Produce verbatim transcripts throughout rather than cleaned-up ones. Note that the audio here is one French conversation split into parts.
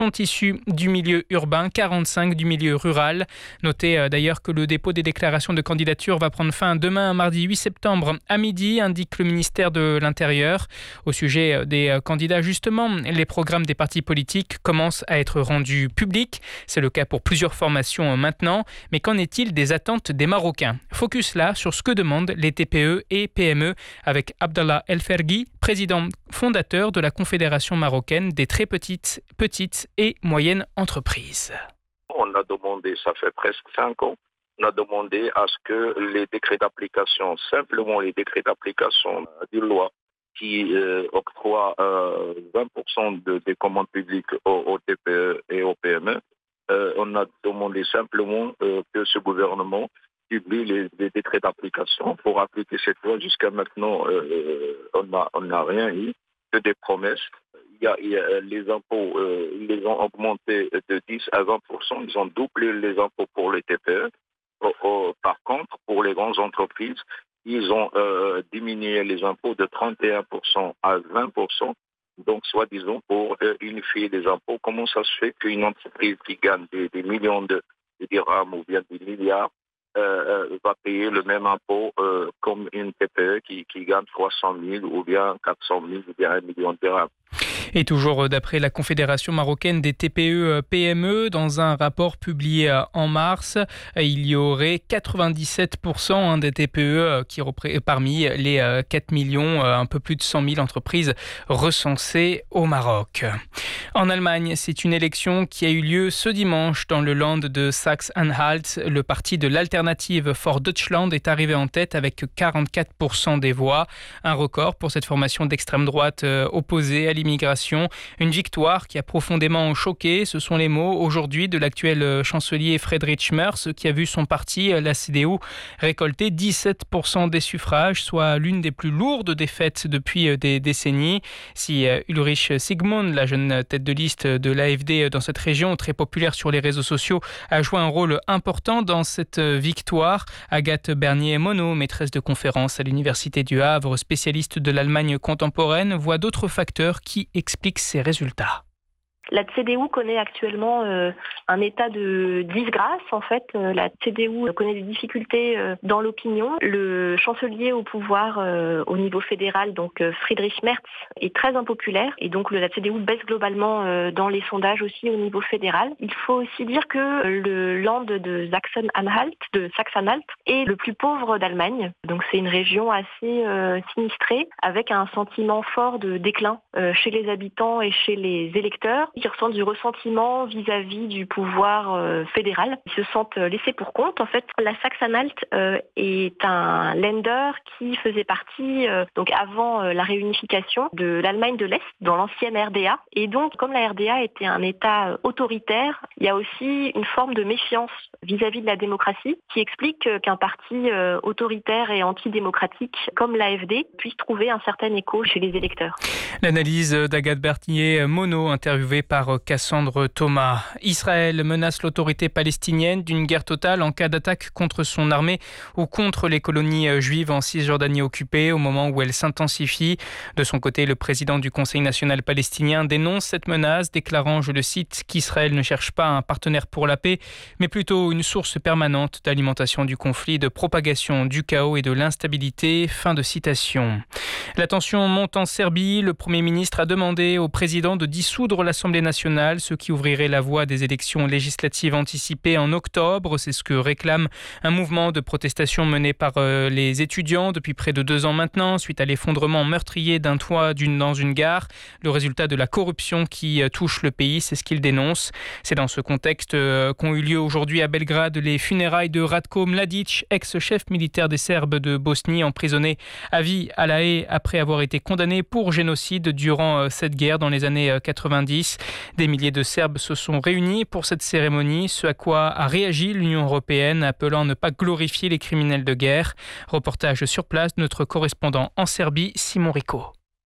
sont issus du milieu urbain, quarante-cinq du milieu rural. Notez euh, d'ailleurs que le dépôt des déclarations de candidature va prendre fin demain, mardi huit septembre à midi, indique le ministère de l'Intérieur. Au sujet des candidats, justement, les programmes des partis politiques commencent à être rendus publics. C'est le cas pour plusieurs formations maintenant. Mais qu'en est-il des attentes des Marocains ? Focus là sur ce que demandent les T P E et P M E avec Abdallah El Ferghi, président fondateur de la Confédération marocaine des très petites, petites et moyennes entreprises. On a demandé, ça fait presque cinq ans, on a demandé à ce que les décrets d'application, simplement les décrets d'application d'une loi qui euh, octroie euh, vingt pour cent de, des commandes publiques aux, aux T P E et aux P M E, euh, on a demandé simplement euh, que ce gouvernement publie les, les décrets d'application pour appliquer cette loi. Jusqu'à maintenant, euh, on n'a on n'a rien eu, que des promesses. Il y a, il y a les impôts, euh, ils les ont augmentés de dix à vingt pour cent. Ils ont doublé les impôts pour les T P E. Oh, oh, par contre, pour les grandes entreprises, ils ont euh, diminué les impôts de trente et un pour cent à vingt pour cent. Donc, soi-disant, pour euh, unifier les impôts. Comment ça se fait qu'une entreprise qui gagne des, des millions de, de dirhams ou bien des milliards euh, euh, va payer le même impôt euh, comme une T P E qui, qui gagne trois cent mille ou bien quatre cent mille ou bien un million de dirhams? Et toujours d'après la Confédération marocaine des T P E P M E, dans un rapport publié en mars, il y aurait quatre-vingt-dix-sept pour cent des T P E qui parmi les quatre millions, un peu plus de cent mille entreprises recensées au Maroc. En Allemagne, c'est une élection qui a eu lieu ce dimanche dans le Land de Saxe-Anhalt. Le parti de l'alternative For Deutschland est arrivé en tête avec quarante-quatre pour cent des voix. Un record pour cette formation d'extrême droite opposée à l'immigration. Une victoire qui a profondément choqué, ce sont les mots aujourd'hui de l'actuel chancelier Friedrich Merz qui a vu son parti, la C D U, récolter dix-sept pour cent des suffrages, soit l'une des plus lourdes défaites depuis des décennies. Si Ulrich Sigmund, la jeune tête de liste de l'A F D dans cette région, très populaire sur les réseaux sociaux, a joué un rôle important dans cette victoire, Agathe Bernier-Monod, maîtresse de conférence à l'Université du Havre, spécialiste de l'Allemagne contemporaine, voit d'autres facteurs qui explique ces résultats. La C D U connaît actuellement euh, un état de disgrâce. En fait, euh, la C D U connaît des difficultés euh, dans l'opinion. Le chancelier au pouvoir euh, au niveau fédéral, donc euh, Friedrich Merz, est très impopulaire et donc le, la C D U baisse globalement euh, dans les sondages aussi au niveau fédéral. Il faut aussi dire que le Land de Saxe-Anhalt, de Saxe-Anhalt est le plus pauvre d'Allemagne. Donc c'est une région assez euh, sinistrée avec un sentiment fort de déclin euh, chez les habitants et chez les électeurs, qui ressentent du ressentiment vis-à-vis du pouvoir euh, fédéral. Ils se sentent laissés pour compte. En fait, la Saxe-Anhalt euh, est un Länder qui faisait partie, euh, donc avant euh, la réunification, de l'Allemagne de l'Est, dans l'ancienne R D A. Et donc, comme la R D A était un État euh, autoritaire, il y a aussi une forme de méfiance vis-à-vis de la démocratie qui explique euh, qu'un parti euh, autoritaire et antidémocratique comme l'A F D puisse trouver un certain écho chez les électeurs. L'analyse d'Agathe Bernier-Monod, interviewée par Cassandre Thomas. Israël menace l'autorité palestinienne d'une guerre totale en cas d'attaque contre son armée ou contre les colonies juives en Cisjordanie occupée au moment où elle s'intensifie. De son côté, le président du Conseil national palestinien dénonce cette menace, déclarant, je le cite, qu'Israël ne cherche pas un partenaire pour la paix, mais plutôt une source permanente d'alimentation du conflit, de propagation du chaos et de l'instabilité. Fin de citation. La tension monte en Serbie. Le Premier ministre a demandé au président de dissoudre l'Assemblée nationale, ce qui ouvrirait la voie des élections législatives anticipées en octobre. C'est ce que réclame un mouvement de protestation mené par euh, les étudiants depuis près de deux ans maintenant, suite à l'effondrement meurtrier d'un toit d'une, dans une gare. Le résultat de la corruption qui euh, touche le pays, c'est ce qu'il dénonce. C'est dans ce contexte euh, qu'ont eu lieu aujourd'hui à Belgrade les funérailles de Ratko Mladic, ex-chef militaire des Serbes de Bosnie, emprisonné à vie à La Haye après avoir été condamné pour génocide durant euh, cette guerre dans les années quatre-vingt-dix. Des milliers de Serbes se sont réunis pour cette cérémonie, ce à quoi a réagi l'Union européenne, appelant à ne pas glorifier les criminels de guerre. Reportage sur place de notre correspondant en Serbie, Simon Rico.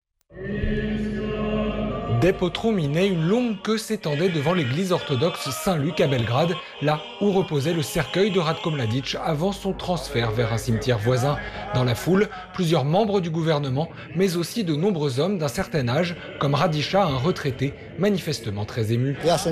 Des poteaux minés, une longue queue s'étendait devant l'église orthodoxe Saint-Luc à Belgrade, là où reposait le cercueil de Ratko Mladic avant son transfert vers un cimetière voisin. Dans la foule, plusieurs membres du gouvernement, mais aussi de nombreux hommes d'un certain âge, comme Radiša, un retraité, manifestement très ému.